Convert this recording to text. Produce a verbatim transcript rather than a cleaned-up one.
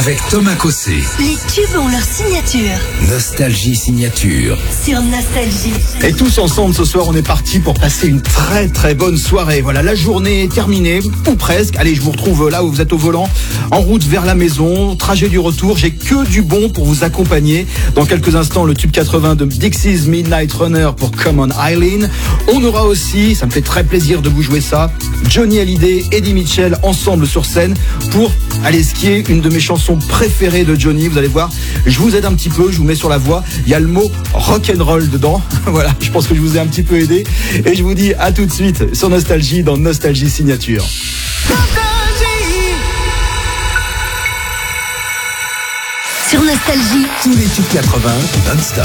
avec Thomas Cossé. Les tubes ont leur signature. Nostalgie signature. Sur Nostalgie. Et tous ensemble ce soir, on est parti pour passer une très très bonne soirée. Voilà, la journée est terminée, ou presque. Allez, je vous retrouve là où vous êtes au volant, en route vers la maison, trajet du retour. J'ai que du bon pour vous accompagner. Dans quelques instants, le tube quatre-vingts de Dixie's Midnight Runner pour Come On Eileen. On aura aussi, ça me fait très plaisir de vous jouer ça, Johnny Hallyday, Eddie Mitchell ensemble sur scène pour aller skier, une de mes chansons préférées de Johnny. Vous allez voir, je vous aide un petit peu, je vous mets sur la voie. Il y a le mot rock'n'roll dedans. Voilà, je pense que je vous ai un petit peu aidé. Et je vous dis à tout de suite sur Nostalgie dans Nostalgie Signature. Sur Nostalgie. Tous les tubes quatre-vingts non-stop.